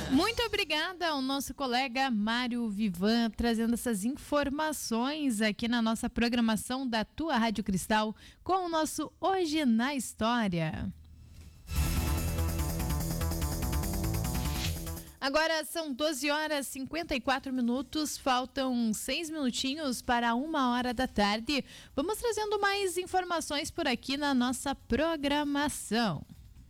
Muito obrigada ao nosso colega Mário Vivan, trazendo essas informações aqui na nossa programação da Tua Rádio Cristal com o nosso Hoje na História. Agora são 12 horas e 54 minutos, faltam 6 minutinhos para 1h da tarde. Vamos trazendo mais informações por aqui na nossa programação.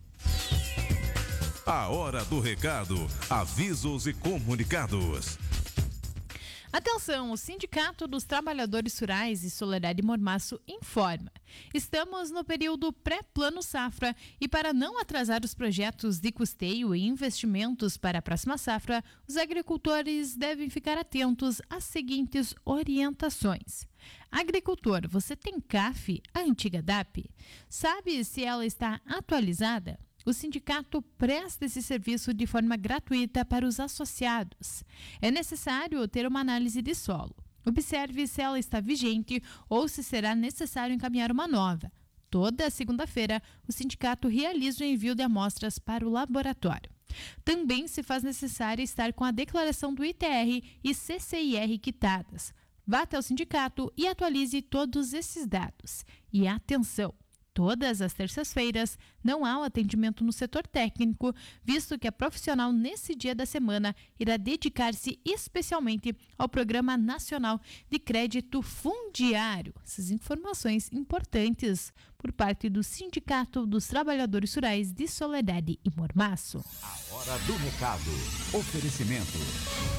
A hora do recado, avisos e comunicados. Atenção, o Sindicato dos Trabalhadores Rurais e Soledade Mormaço informa. Estamos no período pré-plano safra e para não atrasar os projetos de custeio e investimentos para a próxima safra, os agricultores devem ficar atentos às seguintes orientações. Agricultor, você tem CAF, a antiga DAP? Sabe se ela está atualizada? O sindicato presta esse serviço de forma gratuita para os associados. É necessário ter uma análise de solo. Observe se ela está vigente ou se será necessário encaminhar uma nova. Toda segunda-feira, o sindicato realiza o envio de amostras para o laboratório. Também se faz necessário estar com a declaração do ITR e CCIR quitadas. Vá até o sindicato e atualize todos esses dados. E atenção! Todas as terças-feiras não há o atendimento no setor técnico, visto que a profissional nesse dia da semana irá dedicar-se especialmente ao Programa Nacional de Crédito Fundiário. Essas informações importantes por parte do Sindicato dos Trabalhadores Rurais de Soledade e Mormaço. A hora do recado. Oferecimento.